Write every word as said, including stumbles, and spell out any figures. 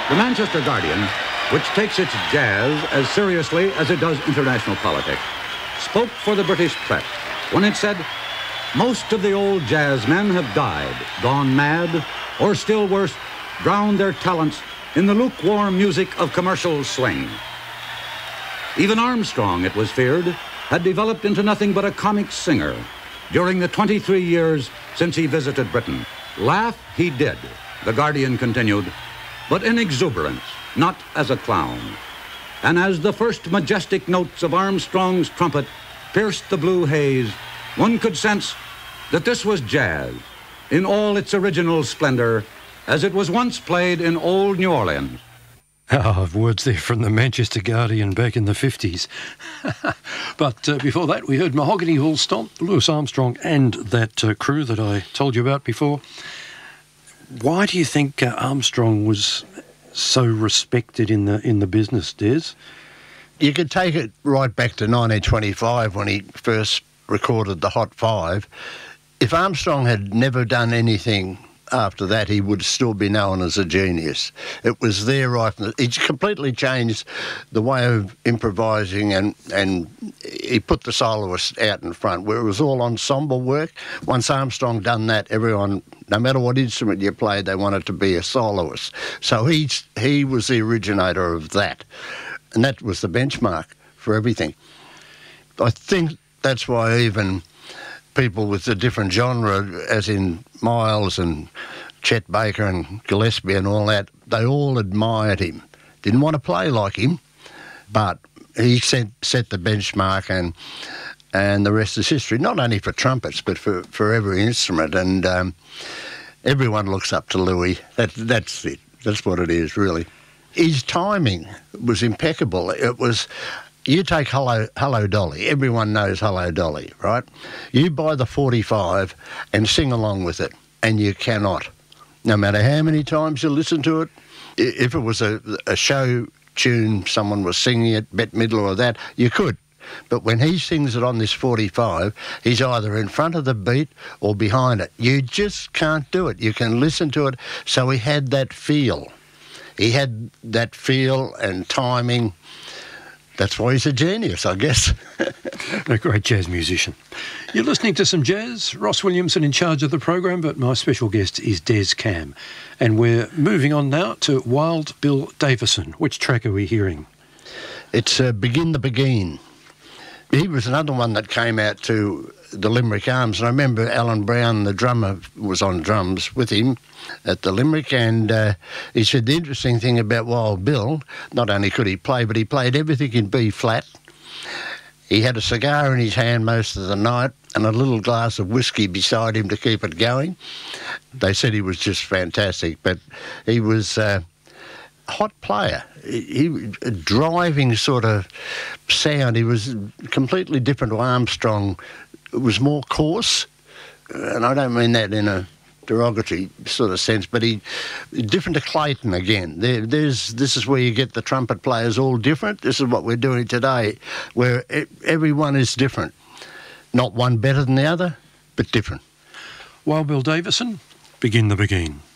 The Manchester Guardian, which takes its jazz as seriously as it does international politics, spoke for the British press when it said, most of the old jazz men have died, gone mad, or still worse, drowned their talents in the lukewarm music of commercial swing. Even Armstrong, it was feared, had developed into nothing but a comic singer during the twenty-three years since he visited Britain. Laugh he did, the Guardian continued, but in exuberance, not as a clown. And as the first majestic notes of Armstrong's trumpet pierced the blue haze, one could sense that this was jazz in all its original splendor as it was once played in old New Orleans. Oh, words there from the Manchester Guardian back in the fifties. But uh, before that, we heard Mahogany Hall Stomp, Louis Armstrong and that uh, crew that I told you about before. Why do you think uh, Armstrong was so respected in the in the business, Des? You could take it right back to nineteen twenty-five when he first recorded the Hot Five. If Armstrong had never done anything after that, he would still be known as a genius. It was there right from the... He completely changed the way of improvising, and, and he put the soloist out in front, where it was all ensemble work. Once Armstrong done that, everyone, no matter what instrument you played, they wanted to be a soloist. So he, he was the originator of that, and that was the benchmark for everything. I think that's why even people with a different genre, as in Miles and Chet Baker and Gillespie and all that, they all admired him. Didn't want to play like him, but he set, set the benchmark, and and the rest is history, not only for trumpets, but for, for every instrument. And um, everyone looks up to Louis. That, that's it. That's what it is, really. His timing was impeccable. It was... You take Hello, Hello Dolly. Everyone knows Hello Dolly, right? You buy the forty-five and sing along with it, and you cannot. No matter how many times you listen to it, if it was a, a show tune, someone was singing it, Bette Midler or that, you could. But when he sings it on this forty-five, he's either in front of the beat or behind it. You just can't do it. You can listen to it. So he had that feel. He had that feel and timing. That's why he's a genius, I guess. A great jazz musician. You're listening to some jazz. Ross Williamson in charge of the program, but my special guest is Des Cam. And we're moving on now to Wild Bill Davison. Which track are we hearing? It's uh, Begin the Beguine. He was another one that came out to the Limerick Arms, and I remember Alan Brown, the drummer, was on drums with him at the Limerick, and uh, he said the interesting thing about Wild Bill, not only could he play, but he played everything in B flat. He had a cigar in his hand most of the night and a little glass of whiskey beside him to keep it going. They said he was just fantastic, but he was uh, a hot player. He, he a driving sort of sound. He was completely different to Armstrong. It was more coarse, and I don't mean that in a derogatory sort of sense, but he different to Clayton again. There, there's this is where you get the trumpet players all different. This is what we're doing today, where e- everyone is different. Not one better than the other, but different. Wild Bill Davison, Begin the Beguine.